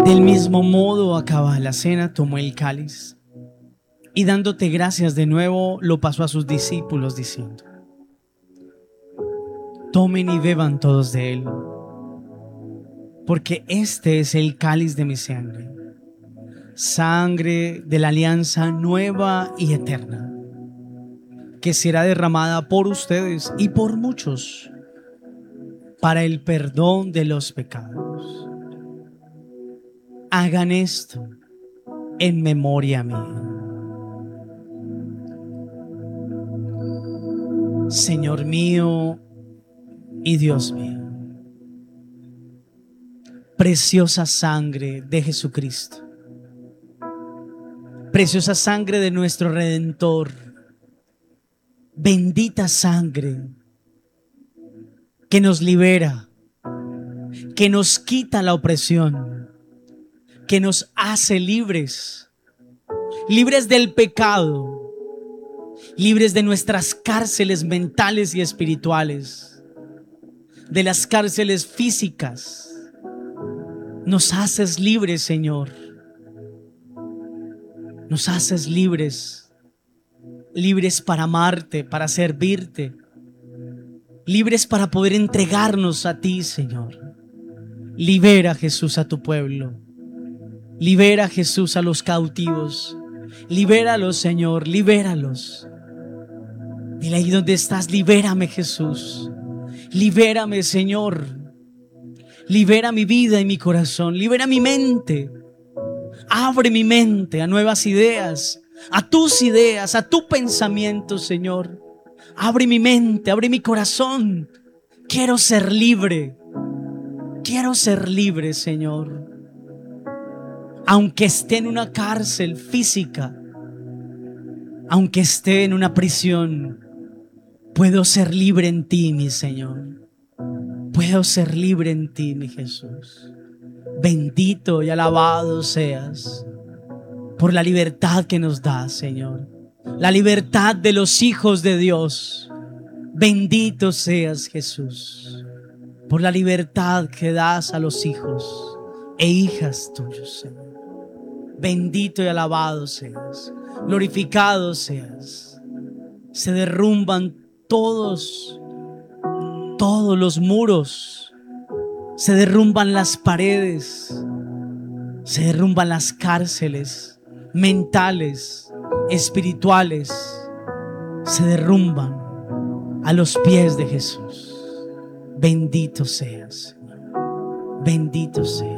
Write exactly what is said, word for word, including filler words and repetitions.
Del mismo modo, acabada la cena, tomó el cáliz y dándote gracias de nuevo, lo pasó a sus discípulos diciendo: tomen y beban todos de él, porque este es el cáliz de mi sangre, sangre de la alianza nueva y eterna, que será derramada por ustedes y por muchos para el perdón de los pecados. Hagan esto en memoria mía. Señor mío y Dios mío, preciosa sangre de Jesucristo, preciosa sangre de nuestro Redentor, bendita sangre que nos libera, que nos quita la opresión, que nos hace libres, libres del pecado, libres de nuestras cárceles mentales y espirituales, de las cárceles físicas. Nos haces libres, Señor. Nos haces libres, libres para amarte, para servirte, libres para poder entregarnos a ti, Señor. Libera, Jesús, a tu pueblo. Libera, Jesús, a los cautivos. Libéralos, Señor, libéralos. Dile ahí donde estás: libérame, Jesús. Libérame, Señor. Libera mi vida y mi corazón. Libera mi mente. Abre mi mente a nuevas ideas, a tus ideas, a tu pensamiento, Señor. Abre mi mente, abre mi corazón. Quiero ser libre. Quiero ser libre, Señor. Aunque esté en una cárcel física, aunque esté en una prisión, puedo ser libre en ti, mi Señor. Puedo ser libre en ti, mi Jesús. Bendito y alabado seas por la libertad que nos das, Señor. La libertad de los hijos de Dios. Bendito seas, Jesús, por la libertad que das a los hijos e hijas tuyos, Señor. Bendito y alabado seas. Glorificado seas. Se derrumban todos, todos los muros. Se derrumban las paredes. Se derrumban las cárceles mentales, espirituales. Se derrumban a los pies de Jesús. Bendito seas, Señor. Bendito seas.